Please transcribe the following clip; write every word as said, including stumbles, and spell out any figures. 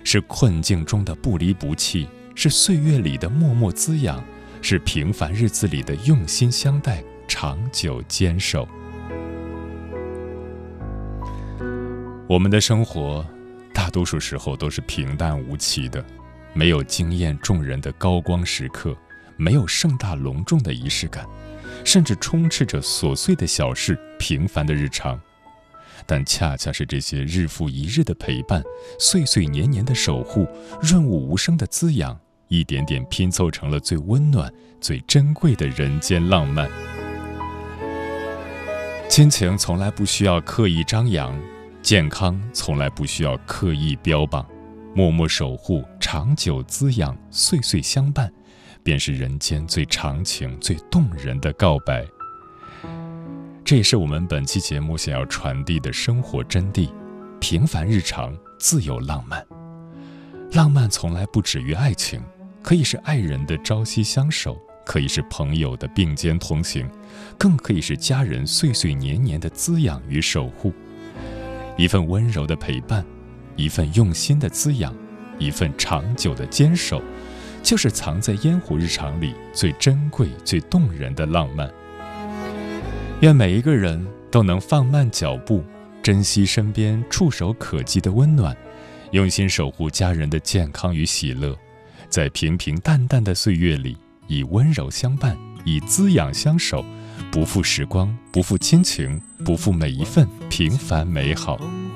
是困境中的不离不弃，是岁月里的默默滋养，是平凡日子里的用心相待，长久坚守。我们的生活大多数时候都是平淡无奇的，没有惊艳众人的高光时刻，没有盛大隆重的仪式感，甚至充斥着琐碎的小事，平凡的日常。但恰恰是这些日复一日的陪伴，岁岁年年的守护，润物无声的滋养，一点点拼凑成了最温暖、最珍贵的人间浪漫。亲情从来不需要刻意张扬，健康从来不需要刻意标榜，默默守护，长久滋养，岁岁相伴，便是人间最长情、最动人的告白。这也是我们本期节目想要传递的生活真谛：平凡日常，自有浪漫。浪漫从来不止于爱情，可以是爱人的朝夕相守，可以是朋友的并肩同行，更可以是家人岁岁年年的滋养与守护。一份温柔的陪伴，一份用心的滋养，一份长久的坚守，就是藏在烟火日常里最珍贵、最动人的浪漫。愿每一个人都能放慢脚步，珍惜身边触手可及的温暖，用心守护家人的健康与喜乐，在平平淡淡的岁月里，以温柔相伴，以滋养相守，不负时光，不负亲情，不负每一份平凡美好。